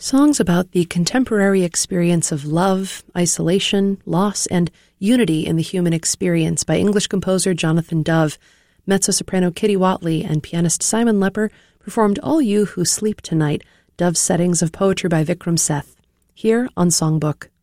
Songs about the contemporary experience of love, isolation, loss, and unity in the human experience by English composer Jonathan Dove. Mezzo-soprano Kitty Watley and pianist Simon Lepper performed All You Who Sleep Tonight, Dove's settings of poetry by Vikram Seth, here on Songbook.